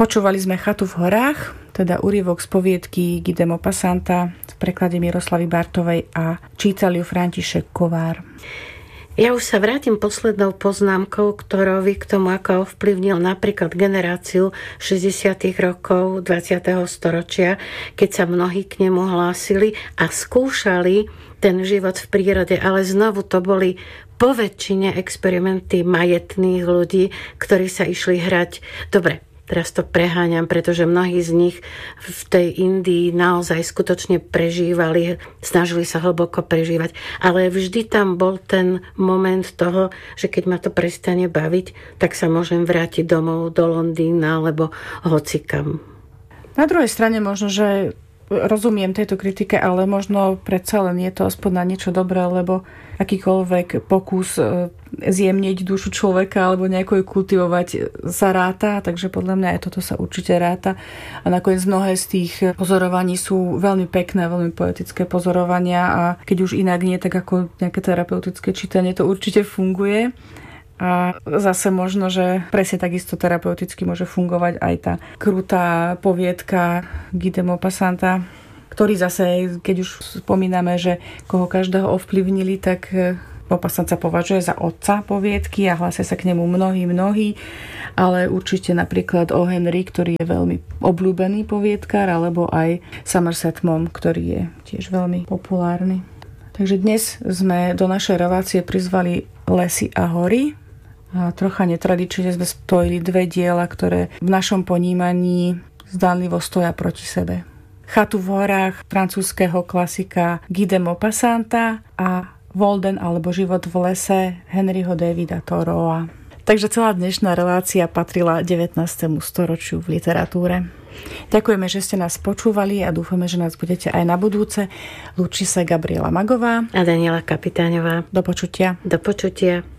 Počúvali sme Chatu v horách, teda úryvok z poviedky Guy de Maupassanta v preklade Miroslavy Bartovej a čítal ju František Kovár. Ja už sa vrátim poslednou poznámkou k Thorovi, k tomu, ako ovplyvnil napríklad generáciu 60. rokov 20. storočia, keď sa mnohí k nemu hlásili a skúšali ten život v prírode, ale znovu to boli po väčšine experimenty majetných ľudí, ktorí sa išli hrať. Dobre, teraz to preháňam, pretože mnohí z nich v tej Indii naozaj skutočne prežívali, snažili sa hlboko prežívať, ale vždy tam bol ten moment toho, že keď ma to prestane baviť, tak sa môžem vrátiť domov do Londýna alebo hocikam. Na druhej strane možno, že rozumiem tejto kritike, ale možno predsa len je to aspoň na niečo dobré, lebo akýkoľvek pokus zjemniť dušu človeka alebo nejako ju kultivovať sa ráta, takže podľa mňa aj toto sa určite ráta. A nakoniec mnohé z tých pozorovaní sú veľmi pekné, veľmi poetické pozorovania a keď už inak nie, tak ako nejaké terapeutické čítanie to určite funguje. A zase možno, že presne takisto terapeuticky môže fungovať aj tá krutá poviedka Guy de Maupassanta, ktorý zase, keď už spomíname, že koho každého ovplyvnili, tak Maupassant sa považuje za otca poviedky a hlásia sa k nemu mnohí, ale určite napríklad O. Henry, ktorý je veľmi obľúbený poviedkar, alebo aj Somerset Maugham, ktorý je tiež veľmi populárny. Takže dnes sme do našej relácie prizvali Lesy a hory. A trocha netradične sme spojili dve diela, ktoré v našom ponímaní zdánlivo stoja proti sebe. Chatu v horách francúzskeho klasika Guy de Maupassanta a Walden alebo Život v lese Henryho Davida Thoreaua. Takže celá dnešná relácia patrila 19. storočiu v literatúre. Ďakujeme, že ste nás počúvali a dúfame, že nás budete aj na budúce. Lúči sa Gabriela Magová a Daniela Kapitáňová. Do počutia. Do počutia.